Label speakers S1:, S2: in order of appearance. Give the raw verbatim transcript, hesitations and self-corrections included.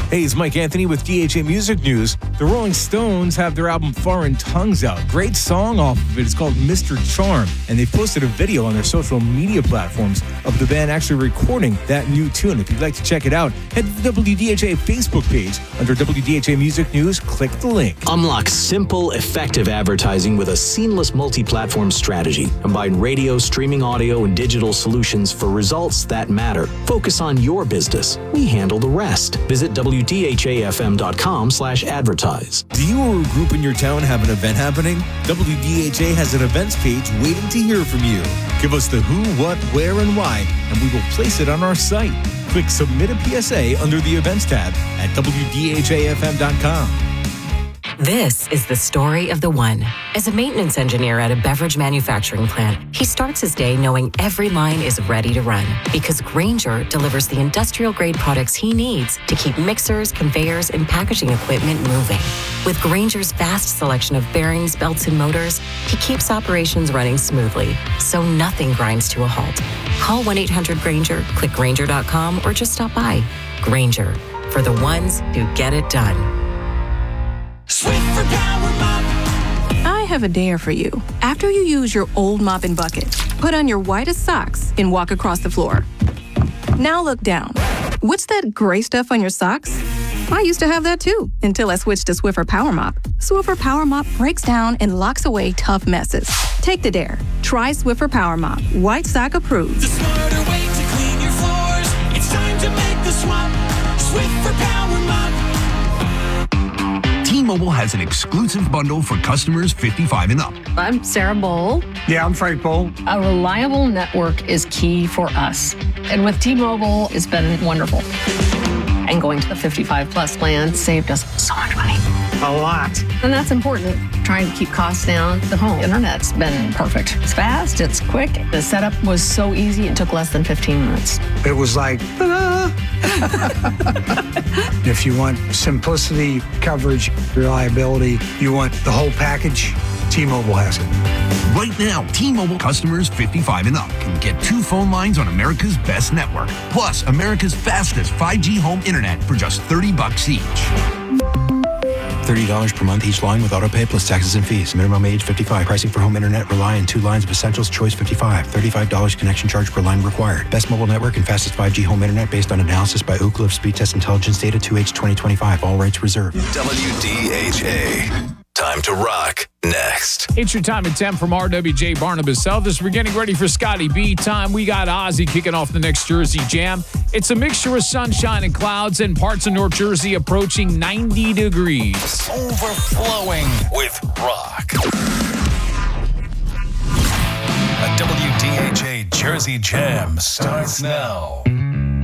S1: Hey, it's Mike Anthony with D H A Music News. The Rolling Stones have their album Foreign Tongues out. Great song off of it. It's called Mister Charm. And they posted a video on their social media platforms of the band actually recording that new tune. If you'd like to check it out, head to the W D H A Facebook page. Under W D H A Music News, click the link.
S2: Unlock simple, effective advertising with a seamless multi-platform strategy. Combine radio, streaming audio, and digital solutions for results that matter. Focus on your business. We handle the rest. Visit W D H A F M dot com slash advertise.
S1: Do you or a group in your town have an event happening? W D H A has an events page waiting to hear from you. Give us the who, what, where, and why, and we will place it on our site. Click Submit a P S A under the Events tab at W D H A F M dot com.
S3: This is the story of the one. As a maintenance engineer at a beverage manufacturing plant, he starts his day knowing every line is ready to run because Grainger delivers the industrial-grade products he needs to keep mixers, conveyors, and packaging equipment moving. With Grainger's vast selection of bearings, belts, and motors, he keeps operations running smoothly, so nothing grinds to a halt. Call one eight hundred Grainger, click Grainger dot com, or just stop by. Grainger, for the ones who get it done.
S4: Swiffer Power Mop.
S5: I have a dare for you. After you use your old mop and bucket, put on your whitest socks and walk across the floor. Now look down. What's that gray stuff on your socks? I used to have that too, until I switched to Swiffer Power Mop. Swiffer Power Mop breaks down and locks away tough messes. Take the dare. Try Swiffer Power Mop. White sock approved.
S4: The smarter way to clean your floors. It's time to make the swap. Swiffer Power Mop.
S6: T-Mobile has an exclusive bundle for customers fifty-five and up.
S7: I'm Sarah Bowl.
S8: Yeah, I'm Frank Bowl.
S7: A reliable network is key for us. And with T-Mobile, it's been wonderful. And going to the fifty-five plus plan saved us so much money.
S8: A lot.
S7: And that's important. Trying to keep costs down. The home internet's been perfect. It's fast, it's quick. The setup was so easy, it took less than fifteen minutes.
S8: It was like, ta-da! If you want simplicity, coverage, reliability, you want the whole package, T-Mobile has it.
S6: Right now, T-Mobile customers fifty-five and up can get two phone lines on America's best network, plus America's fastest five G home internet for just thirty bucks each.
S9: thirty dollars per month each line with autopay plus taxes and fees. Minimum age fifty-five. Pricing for home internet rely on two lines of Essentials Choice fifty-five. thirty-five dollars connection charge per line required. Best mobile network and fastest five G home internet based on analysis by Ookla of Speed Test Intelligence Data two H twenty twenty-five. All rights reserved.
S10: W D H A. Time to rock. Next.
S11: It's your time at ten from R W J Barnabas Elvis. We're getting ready for Scotty B time. We got Ozzy kicking off the next Jersey Jam. It's a mixture of sunshine and clouds and parts of North Jersey approaching ninety degrees.
S10: Overflowing with rock. A W D H A Jersey Jam starts now.